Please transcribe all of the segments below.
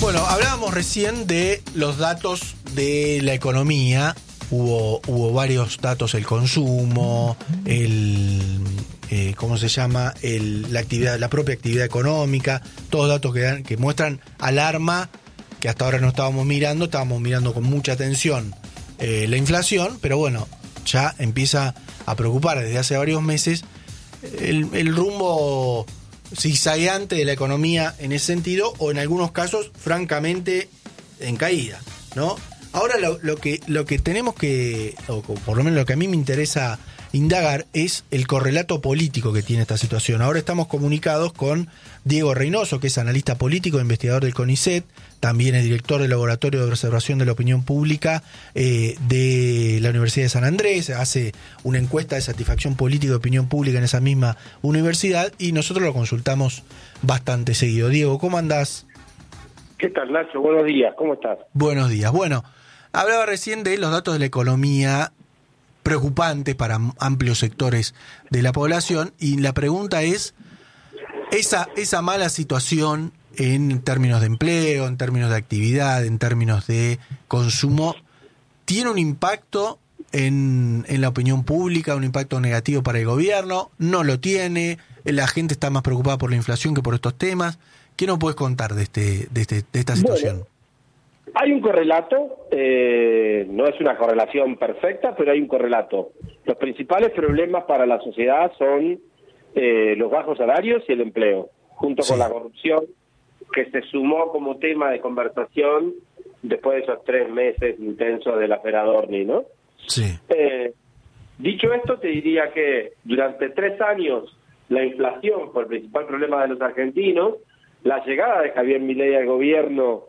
Bueno, hablábamos recién de los datos de la economía. Hubo varios datos: el consumo, ¿cómo se llama? La actividad, la propia actividad económica, todos datos que muestran alarma, que hasta ahora no estábamos mirando con mucha atención la inflación, pero bueno, ya empieza a preocupar desde hace varios meses el rumbo zigzagueante de la economía en ese sentido, o en algunos casos, francamente, en caída, ¿no? Ahora lo que tenemos que, o por lo menos lo que a mí me interesa indagar, es el correlato político que tiene esta situación. Ahora estamos comunicados con Diego Reynoso, que es analista político, investigador del CONICET, también es director del Laboratorio de Observación de la Opinión Pública de la Universidad de San Andrés, hace una encuesta de satisfacción política de opinión pública en esa misma universidad, y nosotros lo consultamos bastante seguido. Diego, ¿cómo andás? ¿Qué tal, Nacho? Buenos días, ¿cómo estás? Buenos días. Bueno, hablaba recién de los datos de la economía preocupantes para amplios sectores de la población, y la pregunta es, esa mala situación en términos de empleo, en términos de actividad, en términos de consumo, ¿tiene un impacto en la opinión pública, un impacto negativo para el gobierno? ¿No lo tiene? ¿La gente está más preocupada por la inflación que por estos temas? ¿Qué nos puedes contar de esta situación? Bueno, hay un correlato, no es una correlación perfecta, pero hay un correlato. Los principales problemas para la sociedad son los bajos salarios y el empleo, junto con la corrupción, que se sumó como tema de conversación después de esos 3 meses intensos de la Fera Adorni, ¿no? Sí. Dicho esto, te diría que durante 3 años la inflación fue el principal problema de los argentinos. La llegada de Javier Milei al gobierno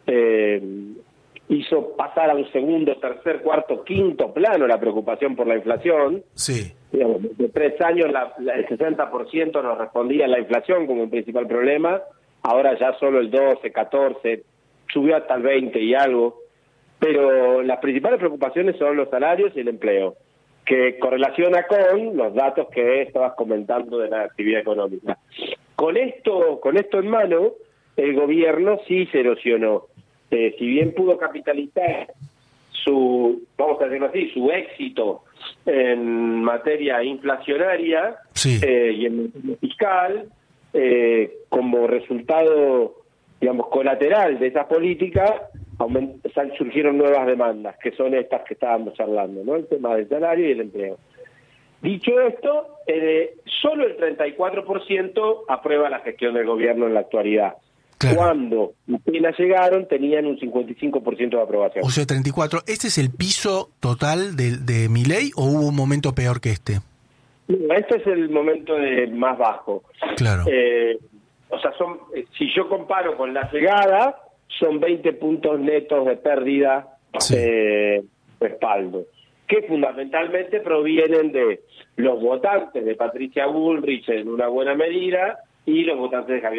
hizo pasar a un segundo, tercer, cuarto, quinto plano la preocupación por la inflación. Sí. Digamos, de 3 años el 60% nos respondía a la inflación como un principal problema. Ahora ya solo el 12, 14, subió hasta el 20 y algo. Pero las principales preocupaciones son los salarios y el empleo, que correlaciona con los datos que estabas comentando de la actividad económica. Con esto en mano, el gobierno sí se erosionó. Si bien pudo capitalizar vamos a decirlo así, su éxito en materia inflacionaria, sí, y en materia fiscal, como resultado, digamos, colateral de esa política, surgieron nuevas demandas, que son estas que estábamos charlando, ¿no? El tema del salario y el empleo. Dicho esto, solo el 34% aprueba la gestión del gobierno en la actualidad. Claro. Cuando apenas llegaron, tenían un 55% de aprobación. O sea, 34. ¿Este es el piso total de Milei o hubo un momento peor que este? No, este es el momento más bajo. Claro. O sea, si yo comparo con la llegada, son 20 puntos netos de pérdida de respaldo, que fundamentalmente provienen de los votantes de Patricia Bullrich en una buena medida y los votantes de Javier